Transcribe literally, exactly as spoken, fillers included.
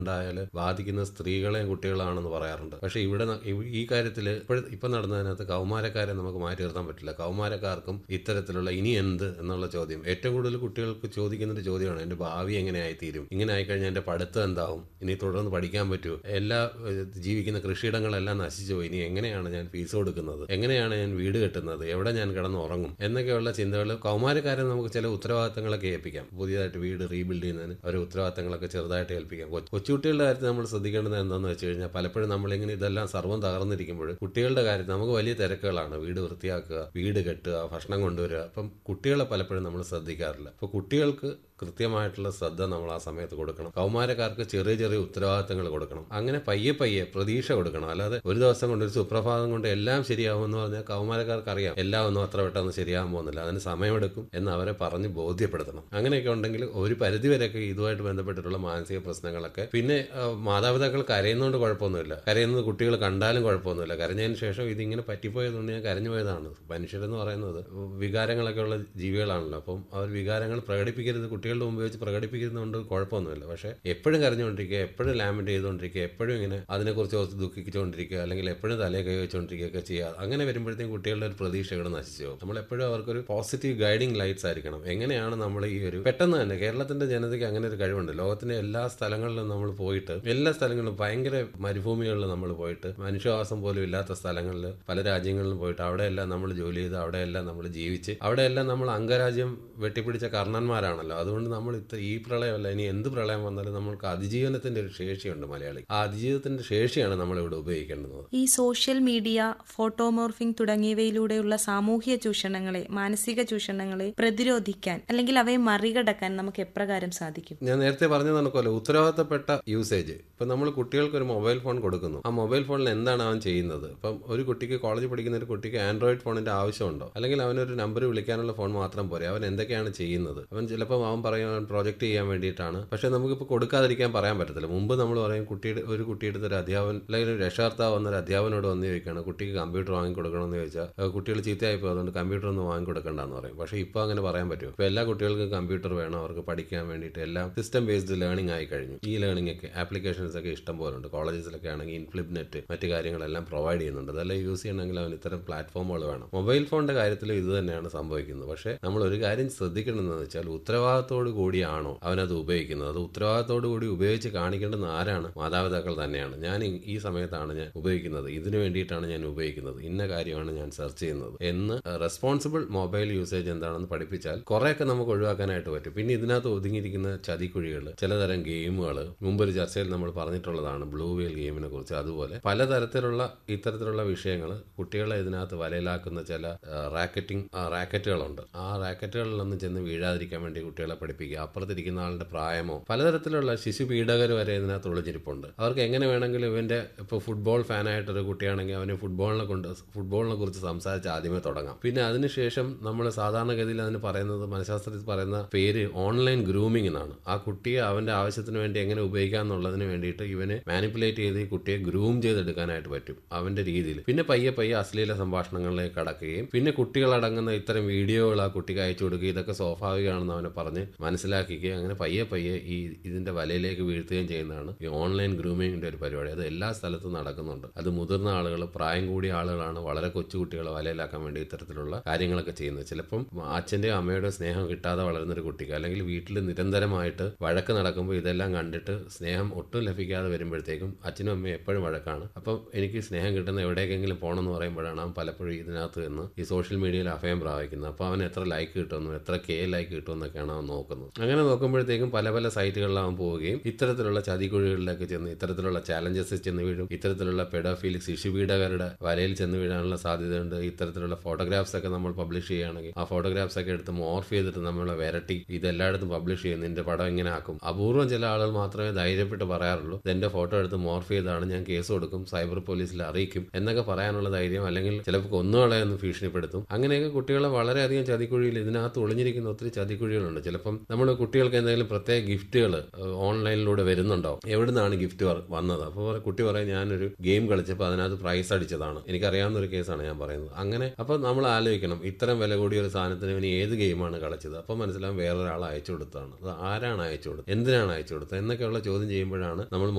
ഉണ്ടായാൽ ബാധിക്കുന്ന സ്ത്രീകളെയും കുട്ടികളാണെന്ന് പറയാറുണ്ട്. പക്ഷേ ഇവിടെ ന- ഇ- ഈ കാര്യത്തിൽ ഇപ്പോൾ ഇപ്പം നടന്നതിനകത്ത് കൗമാരക്കാരെ നമുക്ക് മാറ്റി നിർത്താൻ പറ്റില്ല. കൗമാരക്കാർക്കും ഇത്തരത്തിലുള്ള ഇനി എന്ത് എന്നുള്ള ചോദ്യം ഏറ്റവും കൂടുതൽ കുട്ടികൾക്ക് ചോദിക്കുന്നൊരു ചോദ്യമാണ്, എൻ്റെ ഭാവി എങ്ങനെയായി തീരും, ഇങ്ങനെ ആയിക്കഴിഞ്ഞാൽ എൻ്റെ പഠിത്തം എന്താവും, ഇനി തുടർന്ന് പഠിക്കാൻ പറ്റുമോ, എല്ലാ ഏഹ്, ജീവിക്കുന്ന കൃഷിയിടങ്ങളെല്ലാം നശിച്ചു പോയി, ഇനി എങ്ങനെയാണ് ഞാൻ ഫീസ് കൊടുക്കുന്നത്, എങ്ങനെയാണ് ഞാൻ വീട് കെട്ടുന്നത്, എവിടെ ഞാൻ കിടന്ന് ഉറങ്ങും എന്നൊക്കെയുള്ള ചിന്തകൾ കൗമാരക്കാരെ നമുക്ക് ചില ഉത്തരവാദിത്തങ്ങളൊക്കെ ഏൽപ്പിക്കാം. പുതിയതായിട്ട് വീട് റീബിൽഡ് ചെയ്യുന്നതിന് ഒരു ഉത്തരവാദിത്തങ്ങളൊക്കെ ചെറുതായിട്ട് ഏൽപ്പിക്കാം. കൊ- കൊച്ചുകുട്ടികളുടെ കാര്യത്തിൽ നമ്മൾ ശ്രദ്ധിക്കേണ്ടത് എന്താണെന്ന് വെച്ച് കഴിഞ്ഞാൽ പലപ്പോഴും നമ്മളിങ്ങനെ ഇതെല്ലാം സർവ്വം തകർന്നിരിക്കുമ്പോൾ കുട്ടികളുടെ കാര്യത്തിൽ നമുക്ക് വലിയ തിരക്കുകളാണ്. വീട് വൃത്തിയാക്കുക, വീട് കെട്ടുക, ഭക്ഷണം കൊണ്ടുവരിക. അപ്പം കുട്ടികളെ പലപ്പോഴും നമ്മൾ ശ്രദ്ധിക്കാറില്ല. അപ്പോൾ കുട്ടികൾക്ക് കൃത്യമായിട്ടുള്ള ശ്രദ്ധ നമ്മൾ ആ സമയത്ത് കൊടുക്കണം. കൗമാരക്കാർക്ക് ചെറിയ ചെറിയ ഉത്തരവാദിത്തങ്ങൾ കൊടുക്കണം. അങ്ങനെ പയ്യെ പയ്യെ പ്രതീക്ഷ കൊടുക്കണം. അല്ലാതെ ഒരു ദിവസം കൊണ്ട് ഒരു സുപ്രഭാതം കൊണ്ട് എല്ലാം ശരിയാവുമെന്ന് പറഞ്ഞാൽ കൗമാരക്കാർക്ക് അറിയാം എല്ലാം ഒന്നും അത്ര പെട്ടെന്ന് ശരിയാകാൻ പോകുന്നില്ല, അതിന് സമയമെടുക്കും എന്ന് അവരെ പറഞ്ഞ് ബോധ്യപ്പെടുത്തണം. അങ്ങനെയൊക്കെ ഉണ്ടെങ്കിൽ ഒരു പരിധിവരെയൊക്കെ ഇതുമായിട്ട് ബന്ധപ്പെട്ടിട്ടുള്ള മാനസിക പ്രശ്നങ്ങളൊക്കെ പിന്നെ ആ, മാതാപിതാക്കൾ കരയുന്നതുകൊണ്ട് കുഴപ്പമൊന്നുമില്ല, കരയുന്നത് കുട്ടികൾ കണ്ടാലും കുഴപ്പമൊന്നുമില്ല. കരഞ്ഞതിന് ശേഷം ഇതിങ്ങനെ പറ്റിപ്പോയതുകൊണ്ട് ഞാൻ കരഞ്ഞു പോയതാണ്. മനുഷ്യരെന്ന് പറയുന്നത് വികാരങ്ങളൊക്കെ ഉള്ള ജീവികളാണല്ലോ. അപ്പം അവർ വികാരങ്ങൾ പ്രകടിപ്പിക്കരുത്, കുട്ടികളുടെ മുമ്പ് വെച്ച് പ്രകടിപ്പിക്കുന്നതുകൊണ്ട് കുഴപ്പമൊന്നുമില്ല. പക്ഷേ എപ്പോഴും കരഞ്ഞുകൊണ്ടിരിക്കുക, എപ്പോഴും ലാമെന്റ് ചെയ്തുകൊണ്ടിരിക്കുക, എപ്പോഴും ഇങ്ങനെ അതിനെക്കുറിച്ച് ഓർത്ത് ദുഃഖിച്ചുകൊണ്ടിരിക്കുക, അല്ലെങ്കിൽ എപ്പോഴും തലയെ കൈ വെച്ചുകൊണ്ടിരിക്കുകയൊക്കെ ചെയ്യുക, അങ്ങനെ വരുമ്പോഴത്തേക്കും കുട്ടികളുടെ ഒരു പ്രതീക്ഷകൾ നശിച്ചു പോകും. നമ്മൾ എപ്പോഴും അവർക്കൊരു പോസിറ്റീവ് ഗൈഡിങ് ലൈറ്റ്സ് ആയിരിക്കണം. എങ്ങനെയാണ് നമ്മൾ ഈ ഒരു പെട്ടെന്ന് തന്നെ കേരളത്തിന്റെ ജനതയ്ക്ക് അങ്ങനെ ഒരു കഴിവുണ്ട്. ലോകത്തിന്റെ എല്ലാ സ്ഥലങ്ങളിലും നമ്മൾ പോയിട്ട് എല്ലാ സ്ഥലങ്ങളിലും ഭയങ്കര മരുഭൂമികളിൽ നമ്മൾ പോയിട്ട് മനുഷ്യവാസം പോലും ഇല്ലാത്ത സ്ഥലങ്ങളിൽ പല രാജ്യങ്ങളിലും പോയിട്ട് അവിടെയെല്ലാം നമ്മൾ ജോലി ചെയ്ത് അവിടെയെല്ലാം നമ്മൾ ജീവിച്ച് അവിടെയെല്ലാം നമ്മൾ അംഗരാജ്യം വെട്ടിപ്പിടിച്ച കർണന്മാരാണല്ലോ. അതുകൊണ്ട് നമ്മൾ ഇത്ര ഈ പ്രളയമല്ല ഇനി എന്ത് പ്രളയം വന്നാലും നമ്മൾക്ക് അതിജീവനത്തിന്റെ ഒരു ശേഷിയുണ്ട് മലയാളി. ആ അതിജീവനത്തിന്റെ ശേഷിയാണ് നമ്മൾ ഇവിടെ ഉപയോഗിക്കേണ്ടത്. ഈ സോഷ്യൽ മീഡിയ, ഫോട്ടോമോർഫിംഗ് തുടങ്ങിയവയിലൂടെയുള്ള സാമൂഹ്യ ചൂഷണങ്ങളെ, മാനസിക ചൂഷണങ്ങളെ പ്രതിരോധിക്കാൻ അല്ലെങ്കിൽ അവയെ മറികടക്കാൻ നമുക്ക് എപ്രകാരം സാധിക്കും? ഞാൻ നേരത്തെ പറഞ്ഞത് നടക്കുമല്ലോ, ഉത്തരവാദിത്തപ്പെട്ട യൂസേജ്. ഇപ്പം നമ്മൾ കുട്ടികൾക്ക് ഒരു മൊബൈൽ ഫോൺ കൊടുക്കുന്നു, ആ മൊബൈൽ ഫോണിൽ എന്താണ് അവൻ ചെയ്യുന്നത്? ഇപ്പം ഒരു കുട്ടിക്ക് കോളേജിൽ പഠിക്കുന്ന ഒരു കുട്ടിക്ക് ആൻഡ്രോയിഡ് ഫോണിന്റെ ആവശ്യമുണ്ടോ? അല്ലെങ്കിൽ അവനൊരു നമ്പർ വിളിക്കാനുള്ള ഫോൺ മാത്രം പോരെ? അവൻ എന്തൊക്കെയാണ് ചെയ്യുന്നത്? അവൻ ചിലപ്പോൾ അവൻ പറയും അവൻ പ്രോജക്റ്റ് ചെയ്യാൻ വേണ്ടിയിട്ടാണ്. പക്ഷെ നമുക്കിപ്പോൾ കൊടുക്കാതിരിക്കാൻ പറയാൻ പറ്റത്തില്ല. മുമ്പ് നമ്മൾ പറയും കുട്ടിയുടെ ഒരു കുട്ടിയെടുത്ത് ഒരു അധ്യാപൻ അല്ലെങ്കിൽ ഒരു രക്ഷകർത്താവ് വന്നൊരു അധ്യാപനോട് വന്ന് ചോദിക്കുകയാണ് കുട്ടിക്ക് കമ്പ്യൂട്ടർ വാങ്ങിക്കൊടുക്കണമെന്ന് ചോദിച്ചാൽ കുട്ടികൾ ചീത്തയായിപ്പോൾ അതുകൊണ്ട് കമ്പ്യൂട്ടർ ഒന്നും വാങ്ങിക്കൊടുക്കണ്ടെന്ന് പറയും. പക്ഷേ ഇപ്പോൾ അങ്ങനെ പറയാൻ പറ്റുമോ? ഇപ്പോൾ എല്ലാ കുട്ടികൾക്കും കമ്പ്യൂട്ടർ വേണം, അവർക്ക് പഠിക്കാൻ വേണ്ടിയിട്ട് എല്ലാം സിസ്റ്റം ബേസ്ഡ് ലേണിംഗ് ആയി കഴിഞ്ഞു. ഈ ലേണിംഗ് ഒക്കെ ആപ്ലിക്കേഷൻസ് ഒക്കെ ഇഷ്ടം പോലെ ഉണ്ട്. കോളേജസിലൊക്കെ ആണെങ്കിൽ ഇൻഫ്ലിപ്നെറ്റ് മറ്റു കാര്യങ്ങളെല്ലാം പ്രൊവൈഡ് ചെയ്യുന്നുണ്ട്. അതെല്ലാം യൂസ് ചെയ്യണമെങ്കിൽ അവൻ ഇത്തരം പ്ലാറ്റ്ഫോമുകൾ വേണം. മൊബൈൽ ഫോണിന്റെ കാര്യത്തിലും ഇത് തന്നെയാണ് സംഭവിക്കുന്നത്. പക്ഷേ നമ്മൾ ഒരു കാര്യം ശ്രദ്ധിക്കണമെന്ന് വെച്ചാൽ ഉത്തരവാദിത്തോടു കൂടിയാണോ അവനത് ഉപയോഗിക്കുന്നത്? അത് ഉത്തരവാദിത്തോടു കൂടി ഉപയോഗിച്ച് കാണിക്കേണ്ടുന്ന ആരാണ്? മാതാപിതാക്കൾ തന്നെയാണ്. ഞാൻ ഈ- ഈ സമയത്താണ് ഞാൻ ഉപയോഗിക്കുന്നത്, ഇതിനു വേണ്ടിയിട്ടാണ് ഞാൻ ഉപയോഗിക്കുന്നത്, ഇന്ന കാര്യമാണ് ഞാൻ സെർച്ച് ചെയ്യുന്നത് എന്ന് റെസ്പോൺസിബിൾ മൊബൈൽ യൂസേജ് എന്താണെന്ന് പഠിപ്പിച്ചാൽ കുറേയൊക്കെ നമുക്ക് ഒഴിവാക്കാനായിട്ട് പറ്റും. പിന്നെ ഇതിനകത്ത് ഒതുങ്ങിയിരിക്കുന്ന ചതിക്കുഴികൾ, ചിലതരം ഗെയിമുകൾ, മുമ്പൊരു ചർച്ചയിൽ നമ്മൾ പറഞ്ഞിട്ടുള്ളതാണ് ബ്ലൂ വെയിൽ ഗെയിമിനെ കുറിച്ച്. അതുപോലെ പലതരത്തിലുള്ള ഇത്തരത്തിലുള്ള വിഷയങ്ങൾ കുട്ടികളെ ഇതിനകത്ത് വലയിലാക്കുന്ന ചില റാക്കറ്റിംഗ് റാക്കറ്റുകളുണ്ട്. ആ റാക്കറ്റുകളിലൊന്നും ചെന്ന് വീഴാതിരിക്കാൻ വേണ്ടി കുട്ടികളെ പഠിപ്പിക്കുക. അപ്പുറത്തിരിക്കുന്ന ആളുടെ പ്രായമോ പലതരത്തിലുള്ള ശിശു പീഡകർ വരെ ഇതിനകത്ത് ഒളിഞ്ഞിരിപ്പുണ്ട്. അവർക്ക് എങ്ങനെ വേണമെങ്കിലും ഇവന്റെ ഇപ്പോൾ ഫുട്ബോൾ ഫാനായിട്ടൊരു കുട്ടിയാണെങ്കിൽ അവന് ഫുട്ബോളിനെ കൊണ്ട് ഫുട്ബോളിനെ കുറിച്ച് സംസാരിച്ച് ആദ്യമേ തുടങ്ങാം. പിന്നെ അതിനുശേഷം നമ്മൾ സാധാരണഗതിയിൽ അതിന് പറയുന്നത്, മനഃശാസ്ത്രത്തിൽ പറയുന്ന പേര് ഓൺലൈൻ ഗ്രൂമിംഗ് എന്നാണ്. ആ കുട്ടിയെ അവന്റെ ആവശ്യത്തിന് വേണ്ടി എങ്ങനെ ഉപയോഗിക്കാം എന്നുള്ളതിന് വേണ്ടിയിട്ട് ഇവനെ മാനിപ്പുലേറ്റ് ചെയ്ത് ഈ കുട്ടിയെ ഗ്രൂം ചെയ്തെടുക്കാനായിട്ട് പറ്റും അവന്റെ രീതിയിൽ. പിന്നെ പയ്യെ പയ്യെ അശ്ലീല സംഭാഷണങ്ങളിലേക്ക് കടക്കുകയും പിന്നെ കുട്ടികളടങ്ങുന്ന ഇത്തരം വീഡിയോകൾ ആ കുട്ടിക്ക് അയച്ചു കൊടുക്കുകയും ഇതൊക്കെ സ്വാഭാവികമാണെന്ന് അവനെ പറഞ്ഞ് മനസ്സിലാക്കുകയും അങ്ങനെ പയ്യെ പയ്യെ ഈ ഇതിന്റെ വലയിലേക്ക് വീഴ്ത്തുകയും ചെയ്യുന്നതാണ് ഈ ഓൺലൈൻ ഗ്രൂമിങ്ങിന്റെ ഒരു പരിപാടി. അത് എല്ലാ സ്ഥലത്തും നടക്കുന്നുണ്ട്. അത് മുതിർന്ന ആളുകൾ, പ്രായം കൂടിയ ആളുകളാണ് വളരെ കൊച്ചു കുട്ടികളെ വലയിലാക്കാൻ വേണ്ടി ഇത്തരത്തിലുള്ള കാര്യങ്ങളൊക്കെ ചെയ്യുന്നത്. ചിലപ്പം അച്ഛന്റെയോ അമ്മയുടെയോ സ്നേഹം കിട്ടാതെ വളരുന്ന ഒരു കുട്ടിക്ക് അല്ലെങ്കിൽ വീട്ടിൽ നിരന്തരമായിട്ട് വഴക്ക് നടക്കുമ്പോൾ ഇതെല്ലാം കണ്ടിട്ട് സ്നേഹം ഒട്ടും ലഭിക്കാതെ വരുമ്പോഴത്തേക്കും അച്ഛനും അമ്മയും എപ്പോഴും വഴക്കാണ്. അപ്പം എനിക്ക് സ്നേഹം കിട്ടുന്ന എവിടേക്കെങ്കിലും പോകണമെന്ന് പറയുമ്പോഴാണ് അവൻ പലപ്പോഴും ഇതിനകത്ത് നിന്ന് ഈ സോഷ്യൽ മീഡിയയിൽ അഭയം പ്രാപിക്കുന്നത്. അപ്പോൾ അവൻ എത്ര ലൈക്ക് കിട്ടുമെന്നും എത്ര കെ ലൈക്ക് കിട്ടുമെന്നൊക്കെയാണ് അവൻ നോക്കുന്നത്. അങ്ങനെ നോക്കുമ്പോഴത്തേക്കും പല പല സൈറ്റുകളിൽ അവൻ പോവുകയും ഇത്തരത്തിലുള്ള ചതിക്കുഴികളിലേക്ക് ചെന്ന് ഇത്തരത്തിലുള്ള ചാലഞ്ചസ് ചെന്ന് വീഴും. ഇത്തരത്തിലുള്ള പെഡോഫിലിക് ശിശുപീഡകരുടെ വലയിൽ ചെന്ന് വീഴാനുള്ള സാധ്യതയുണ്ട്. ഇത്തരത്തിലുള്ള ഫോട്ടോഗ്രാഫ്സ് ഒക്കെ നമ്മൾ പബ്ലിഷ് ചെയ്യുകയാണെങ്കിൽ ആ ഫോട്ടോഗ്രാഫ്സ് ഒക്കെ എടുത്ത് മോർഫ് ചെയ്തിട്ട് നമ്മളെ വരട്ടി ഇതെല്ലായിടത്തും പബ്ലിഷ് ചെയ്യും, നിന്റെ പടം ഇങ്ങനെ ആക്കും. അപൂർവം ചില ആളുകൾ മാത്രമേ ധൈര്യപ്പെട്ട് പറയാറുള്ളൂ ഇതെന്റെ ഫോട്ടോ എടുത്ത് മോർഫ് ചെയ്താണ്, ഞാൻ കേസ് കൊടുക്കും, സൈബർ പോലീസിൽ അറിയിക്കും എന്നൊക്കെ പറയാനുള്ള ധൈര്യം, അല്ലെങ്കിൽ ചിലപ്പോൾ കൊന്നുകളയെന്ന് ഭീഷണിപ്പെടുത്തും. അങ്ങനെയൊക്കെ കുട്ടികളെ വളരെയധികം ചതിക്കുഴിയിൽ ഇതിനകത്ത് ഒളിഞ്ഞിരിക്കുന്ന ഒത്തിരി ചതിക്കുഴികളുണ്ട്. ചിലപ്പം നമ്മൾ കുട്ടികൾക്ക് എന്തെങ്കിലും പ്രത്യേക ഗിഫ്റ്റുകൾ ഓൺലൈനിലൂടെ വരുന്നുണ്ടോ, എവിടുന്നാണ് ഗിഫ്റ്റ് വന്നത്? അപ്പോൾ കുട്ടി പറയും ഞാനൊരു ഗെയിം കളിച്ചപ്പോൾ അതിനകത്ത് പ്രൈസ് അടിച്ചതാണ്, എനിക്കറിയാവുന്ന ഒരു കേസാണ് ഞാൻ പറയുന്നത്. അങ്ങനെ അപ്പോൾ നമ്മൾ ആലോചിക്കണം ഇത്തരം വില കൂടിയ ഒരു സാധനത്തിന് ഇവന് ഏത് ഗെയിമാണ് കളിച്ചത്. അപ്പോൾ മനസ്സിലാവും വേറൊരാൾ അയച്ചു കൊടുത്തതാണ്. അത് ആരാണ് അയച്ചു കൊടുത്തത്, എന്തിനാണ് അയച്ചു കൊടുത്തത് എന്നൊക്കെയുള്ള ചോദ്യം ചെയ്യുമ്പോഴാണ് നമ്മൾ